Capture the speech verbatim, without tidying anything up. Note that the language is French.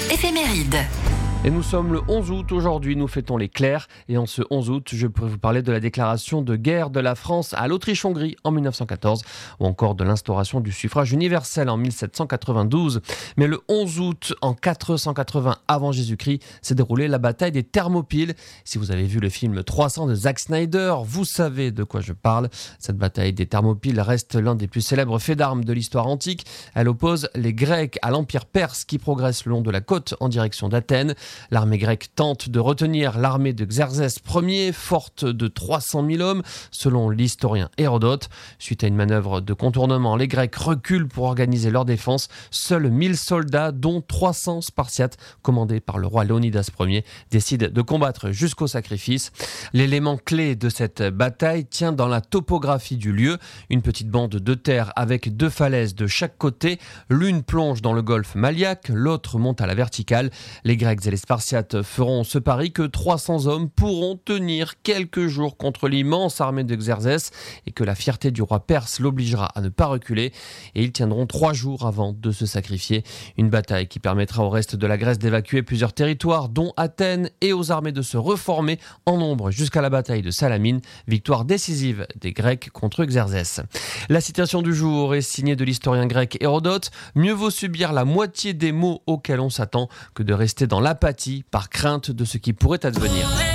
Éphéméride. Et nous sommes le onze août, aujourd'hui nous fêtons les Clercs et en ce onze août je pourrais vous parler de la déclaration de guerre de la France à l'Autriche-Hongrie en mille neuf cent quatorze ou encore de l'instauration du suffrage universel en mille sept cent quatre-vingt-douze. Mais le onze août en quatre cent quatre-vingts avant Jésus-Christ s'est déroulée la bataille des Thermopyles. Si vous avez vu le film trois cents de Zack Snyder, vous savez de quoi je parle. Cette bataille des Thermopyles reste l'un des plus célèbres faits d'armes de l'histoire antique. Elle oppose les Grecs à l'Empire perse qui progresse le long de la côte en direction d'Athènes. L'armée grecque tente de retenir l'armée de Xerxès Ier, forte de trois cent mille hommes, selon l'historien Hérodote. Suite à une manœuvre de contournement, les Grecs reculent pour organiser leur défense. Seuls mille soldats, dont trois cents Spartiates, commandés par le roi Léonidas Ier, décident de combattre jusqu'au sacrifice. L'élément clé de cette bataille tient dans la topographie du lieu. Une petite bande de terre avec deux falaises de chaque côté. L'une plonge dans le golfe Maliaque, l'autre monte à la verticale. Les Grecs et les Spartiates feront ce pari que trois cents hommes pourront tenir quelques jours contre l'immense armée de Xerxès et que la fierté du roi perse l'obligera à ne pas reculer. Et ils tiendront trois jours avant de se sacrifier. Une bataille qui permettra au reste de la Grèce d'évacuer plusieurs territoires, dont Athènes, et aux armées de se reformer en nombre jusqu'à la bataille de Salamine, victoire décisive des Grecs contre Xerxès. La citation du jour est signée de l'historien grec Hérodote. Mieux vaut subir la moitié des maux auxquels on s'attend que de rester dans l'apathie par crainte de ce qui pourrait advenir.